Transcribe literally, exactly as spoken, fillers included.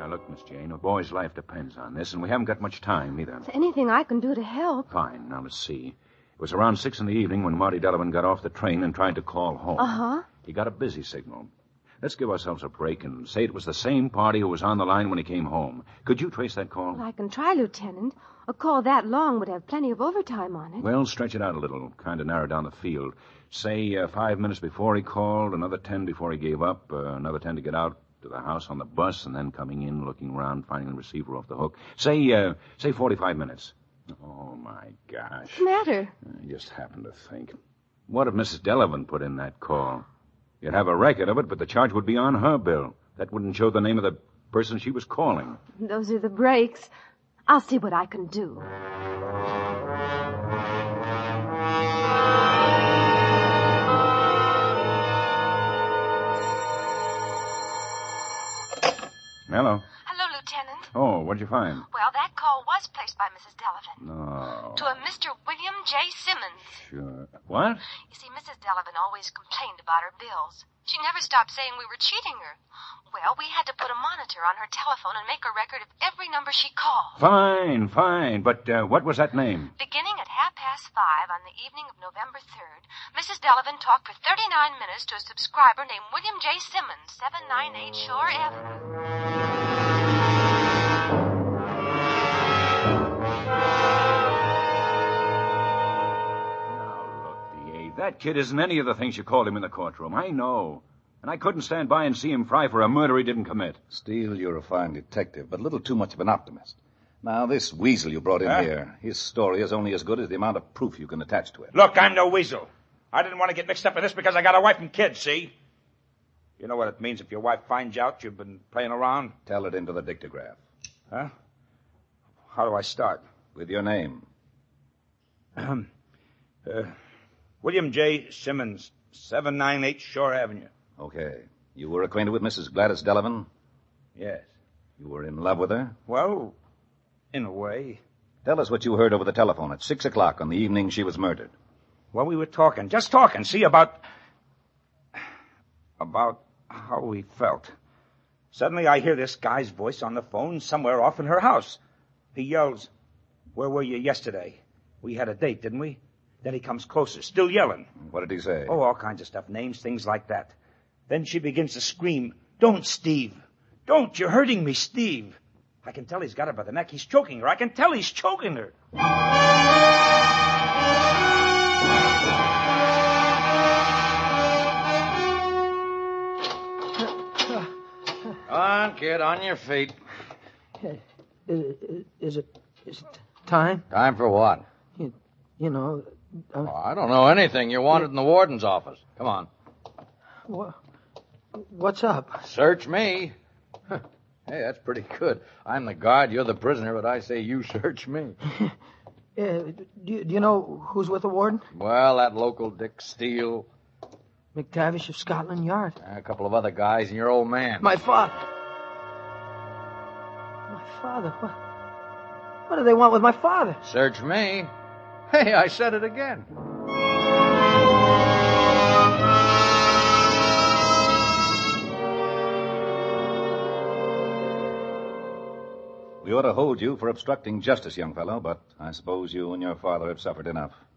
Now, look, Miss Jane, a boy's life depends on this, and we haven't got much time, either. Is there anything I can do to help? Fine. Now, let's see. It was around six in the evening when Marty Delavan got off the train and tried to call home. Uh-huh. He got a busy signal. Let's give ourselves a break and say it was the same party who was on the line when he came home. Could you trace that call? Well, I can try, Lieutenant. A call that long would have plenty of overtime on it. Well, stretch it out a little, kind of narrow down the field. Say uh, five minutes before he called, another ten before he gave up, uh, another ten to get out to the house on the bus, and then coming in, looking around, finding the receiver off the hook. Say, uh, say forty-five minutes. Oh, my gosh. What's the matter? I just happened to think. What if Missus Delavan put in that call? You'd have a record of it, but the charge would be on her bill. That wouldn't show the name of the person she was calling. Those are the breaks. I'll see what I can do. Hello. Hello, Lieutenant. Oh, what'd you find? Well, that call was placed by Missus Delavan. No. To a Mister William J. Simmons. Sure. What? You see, Missus Delavan always complained about her bills. She never stopped saying we were cheating her. Well, we had to put a monitor on her telephone and make a record of every number she called. Fine, fine. But uh, what was that name? Beginning at half past five on the evening of November third, Missus Delavan talked for thirty-nine minutes to a subscriber named William J. Simmons, seven ninety-eight Shore Avenue. That kid isn't any of the things you called him in the courtroom. I know. And I couldn't stand by and see him fry for a murder he didn't commit. Steele, you're a fine detective, but a little too much of an optimist. Now, this weasel you brought in huh? here, his story is only as good as the amount of proof you can attach to it. Look, I'm no weasel. I didn't want to get mixed up in this because I got a wife and kids, see? You know what it means if your wife finds out you've been playing around? Tell it into the dictograph. Huh? How do I start? With your name. uh... William J. Simmons, seven ninety-eight Shore Avenue. Okay. You were acquainted with Missus Gladys Delavan? Yes. You were in love with her? Well, in a way. Tell us what you heard over the telephone at six o'clock on the evening she was murdered. Well, we were talking, just talking, see, about... about how we felt. Suddenly I hear this guy's voice on the phone somewhere off in her house. He yells, "Where were you yesterday? We had a date, didn't we?" Then he comes closer, still yelling. What did he say? Oh, all kinds of stuff, names, things like that. Then she begins to scream, "Don't, Steve! Don't! You're hurting me, Steve!" I can tell he's got her by the neck. He's choking her. I can tell he's choking her. Come on, kid, on your feet. Is, is it is it time? Time for what? You, you know... Uh, oh, I don't know anything. You're wanted in the warden's office. Come on. What, what's up? Search me. Hey, that's pretty good. I'm the guard, you're the prisoner, but I say you search me. uh, do, you, do you know who's with the warden? Well, that local Dick Steele. McTavish of Scotland Yard. A couple of other guys and your old man. My father. My father? What? What do they want with my father? Search me. Hey, I said it again. We ought to hold you for obstructing justice, young fellow, but I suppose you and your father have suffered enough.